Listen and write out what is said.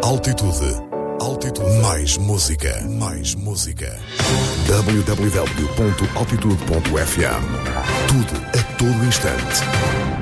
Altitude. Altitude. Mais música. Mais música. www.altitude.fm. Tudo a todo instante.